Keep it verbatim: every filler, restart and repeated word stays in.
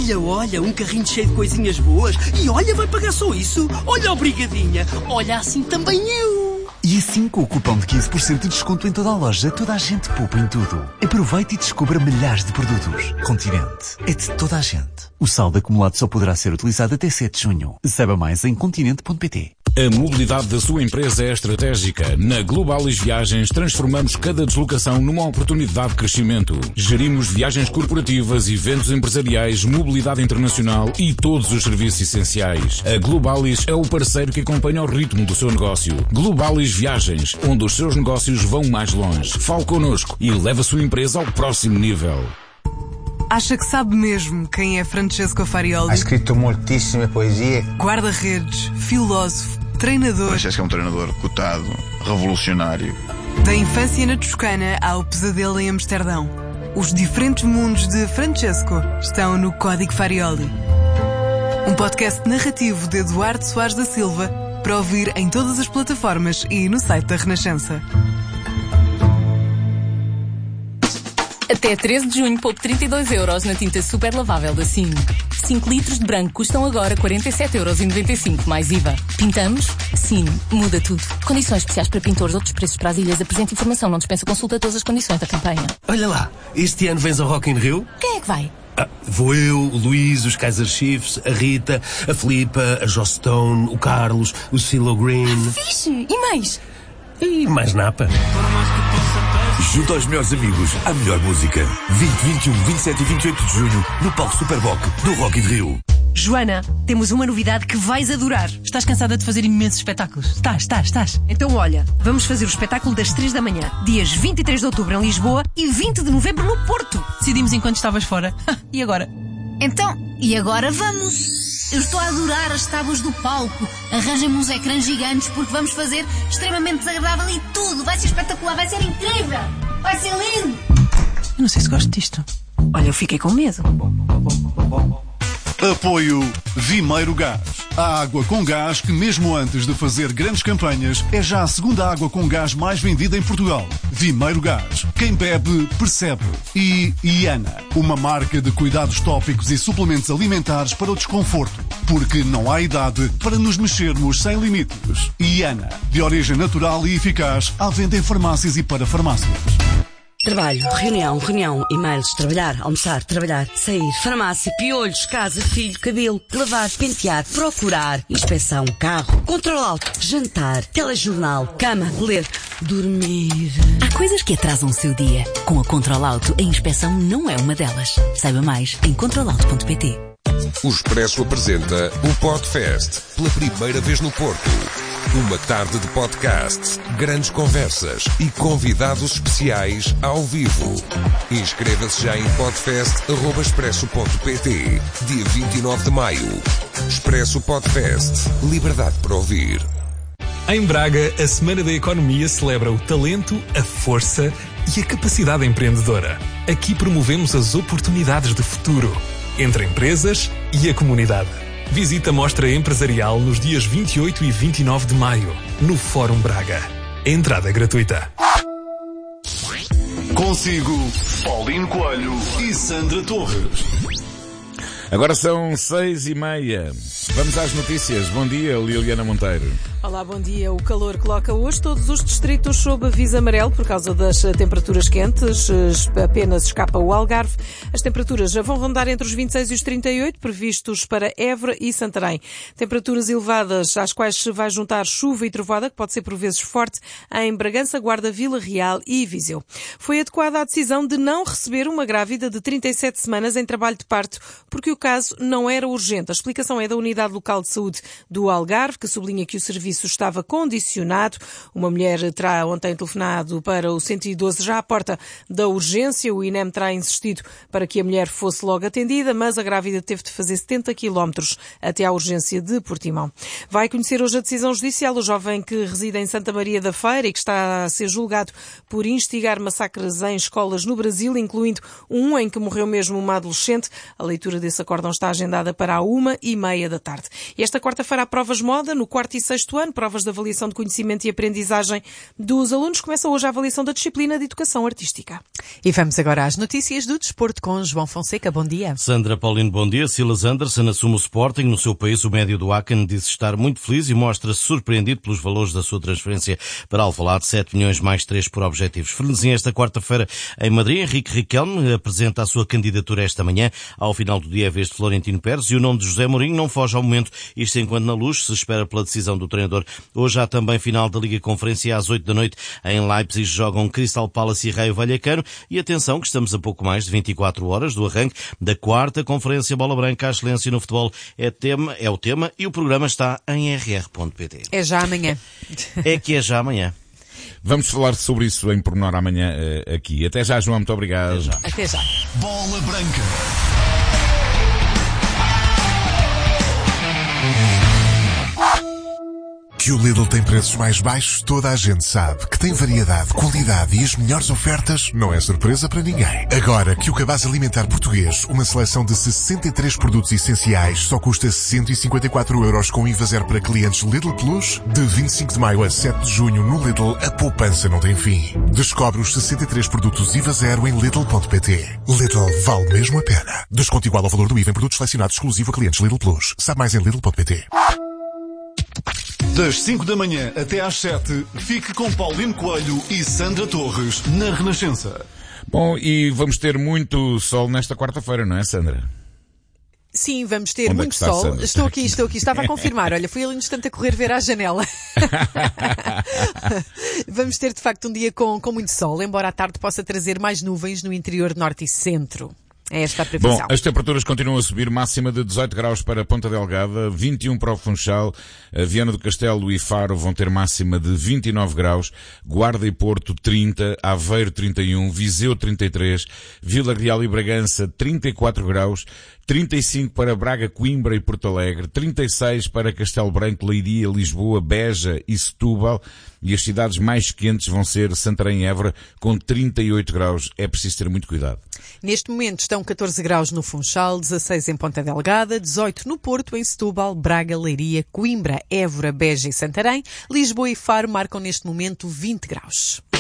Olha, olha, um carrinho cheio de coisinhas boas. E olha, vai pagar só isso. Olha, obrigadinha. Olha, assim também eu. E assim, com o cupom de quinze por cento de desconto em toda a loja, toda a gente poupa em tudo. Aproveite e descubra milhares de produtos. Continente. É de toda a gente. O saldo acumulado só poderá ser utilizado até sete de junho. Saiba mais em continente ponto pt. A mobilidade da sua empresa é estratégica. Na Globalis Viagens transformamos cada deslocação numa oportunidade de crescimento. Gerimos viagens corporativas, eventos empresariais, mobilidade internacional e todos os serviços essenciais. A Globalis é o parceiro que acompanha o ritmo do seu negócio. Globalis Viagens, onde os seus negócios vão mais longe. Fale connosco e leve a sua empresa ao próximo nível. Acha que sabe mesmo quem é Francesco Farioli? Ha escrito moltissime poesie. Guarda-redes, filósofo, treinador. Francesco é um treinador cotado, revolucionário. Da infância na Toscana ao pesadelo em Amsterdão. Os diferentes mundos de Francesco estão no Código Farioli. Um podcast narrativo de Eduardo Soares da Silva para ouvir em todas as plataformas e no site da Renascença. Até treze de junho, poupe trinta e dois euros na tinta super lavável da Sino. cinco litros de branco custam agora quarenta e sete euros e noventa e cinco, mais I V A. Pintamos? Sino. Muda tudo. Condições especiais para pintores, outros preços para as ilhas. Apresente informação, não dispensa consulta todas as condições da campanha. Olha lá, este ano vens ao Rock in Rio? Quem é que vai? Ah, vou eu, o Luís, os Kaiser Chiefs, a Rita, a Filipa, a Joss Stone, o Carlos, o Silo Green... Ah, fixe! E mais? E mais napa. Junto aos melhores amigos, a melhor música. vinte, vinte e um, vinte e sete e vinte e oito de junho, no palco Superboc, do Rock in Rio. Joana, temos uma novidade que vais adorar. Estás cansada de fazer imensos espetáculos? Estás, estás, estás. Então olha, vamos fazer o espetáculo das três da manhã, dias vinte e três de outubro em Lisboa e vinte de novembro no Porto. Decidimos enquanto estavas fora. E agora? Então, e agora vamos? Eu estou a adorar as tábuas do palco. Arranjem-me uns ecrãs gigantes porque vamos fazer extremamente desagradável e tudo. Vai ser espetacular, vai ser incrível. Vai ser lindo. Eu não sei se gosto disto. Olha, eu fiquei com medo. Apoio Vimeiro Gás. A água com gás que, mesmo antes de fazer grandes campanhas, é já a segunda água com gás mais vendida em Portugal. Vimeiro Gás. Quem bebe, percebe. E Iana, uma marca de cuidados tópicos e suplementos alimentares para o desconforto. Porque não há idade para nos mexermos sem limites. Iana, de origem natural e eficaz, à venda em farmácias e para farmácias. Trabalho, reunião, reunião, e-mails, trabalhar, almoçar, trabalhar, sair, farmácia, piolhos, casa, filho, cabelo, lavar, pentear, procurar, inspeção, carro, controle alto, jantar, telejornal, cama, ler, dormir. Há coisas que atrasam o seu dia. Com a Controle Auto, a inspeção não é uma delas. Saiba mais em controle auto ponto pt. O Expresso apresenta o Podfest, pela primeira vez no Porto. Uma tarde de podcast, grandes conversas e convidados especiais ao vivo. Inscreva-se já em podfest arroba expresso ponto pt, dia vinte e nove de maio. Expresso Podfest, liberdade para ouvir. Em Braga, a Semana da Economia celebra o talento, a força e a capacidade empreendedora. Aqui promovemos as oportunidades de futuro entre empresas e a comunidade. Visita a Mostra Empresarial nos dias vinte e oito e vinte e nove de maio, no Fórum Braga. Entrada gratuita. Consigo, Paulino Coelho e Sandra Torres. Agora são seis e meia. Vamos às notícias. Bom dia, Liliana Monteiro. Olá, bom dia. O calor coloca hoje todos os distritos sob aviso amarelo por causa das temperaturas quentes. Apenas escapa o Algarve. As temperaturas já vão rondar entre os vinte e seis e os trinta e oito, previstos para Évora e Santarém. Temperaturas elevadas às quais se vai juntar chuva e trovoada, que pode ser por vezes forte, em Bragança, Guarda, Vila Real e Viseu. Foi adequada a decisão de não receber uma grávida de trinta e sete semanas em trabalho de parto, porque o caso não era urgente. A explicação é da Unidade Local de Saúde do Algarve, que sublinha que o serviço estava condicionado. Uma mulher terá ontem telefonado para o cento e doze já à porta da urgência. O I N E M terá insistido para que a mulher fosse logo atendida, mas a grávida teve de fazer setenta quilómetros até à urgência de Portimão. Vai conhecer hoje a decisão judicial. O jovem que reside em Santa Maria da Feira e que está a ser julgado por instigar massacres em escolas no Brasil, incluindo um em que morreu mesmo uma adolescente. A leitura desse acórdão está agendada para a uma e meia da tarde. E esta quarta-feira há provas moda no quarto e sexto ano. ano, provas de avaliação de conhecimento e aprendizagem dos alunos. Começa hoje a avaliação da disciplina de Educação Artística. E vamos agora às notícias do desporto com João Fonseca. Bom dia. Sandra Paulino, bom dia. Silas Anderson assume o Sporting. No seu país, o médio do Aken disse estar muito feliz e mostra-se surpreendido pelos valores da sua transferência para Alvalade, sete milhões mais três por objetivos. Frenesim, esta quarta-feira em Madrid, Henrique Riquelme apresenta a sua candidatura esta manhã. Ao final do dia é vez de Florentino Pérez e o nome de José Mourinho não foge ao momento. Isto enquanto na Luz se espera pela decisão do treinador. Hoje há também final da Liga Conferência às oito da noite. Em Leipzig jogam Crystal Palace e Raio Vallecano. E atenção que estamos a pouco mais de vinte e quatro horas do arranque da quarta Conferência Bola Branca. A excelência no futebol é, tema, é o tema e o programa está em r r ponto p t. É já amanhã. É que é já amanhã. Vamos falar sobre isso em pormenor amanhã uh, aqui. Até já, João. Muito obrigado. Até já. Até já. Bola Branca. Que o Lidl tem preços mais baixos, toda a gente sabe. Que tem variedade, qualidade e as melhores ofertas, não é surpresa para ninguém. Agora que o cabaz alimentar português, uma seleção de sessenta e três produtos essenciais, só custa cento e cinquenta e quatro euros com I V A zero para clientes Lidl Plus, de vinte e cinco de maio a sete de junho no Lidl, a poupança não tem fim. Descobre os sessenta e três produtos I V A zero em Lidl ponto p t. Lidl vale mesmo a pena. Desconto igual ao valor do I V A em produtos selecionados exclusivo a clientes Lidl Plus. Sabe mais em Lidl ponto p t. Das cinco da manhã até às sete, fique com Paulino Coelho e Sandra Torres na Renascença. Bom, e vamos ter muito sol nesta quarta-feira, não é, Sandra? Sim, vamos ter Onde muito é está, sol. Sandra? Estou aqui, estou aqui. Estava a confirmar. Olha, fui ali no instante a correr ver à janela. Vamos ter, de facto, um dia com, com muito sol, embora à tarde possa trazer mais nuvens no interior norte e centro. É esta a previsão. Bom, as temperaturas continuam a subir, máxima de dezoito graus para Ponta Delgada, vinte e um para o Funchal, Viana do Castelo e Faro vão ter máxima de vinte e nove graus, Guarda e Porto trinta, Aveiro trinta e um, Viseu trinta e três, Vila Real e Bragança trinta e quatro graus, trinta e cinco para Braga, Coimbra e Porto Alegre, trinta e seis para Castelo Branco, Leiria, Lisboa, Beja e Setúbal, e as cidades mais quentes vão ser Santarém e Évora, com trinta e oito graus. É preciso ter muito cuidado. Neste momento estão catorze graus no Funchal, dezasseis em Ponta Delgada, dezoito no Porto, em Setúbal, Braga, Leiria, Coimbra, Évora, Beja e Santarém. Lisboa e Faro marcam neste momento vinte graus.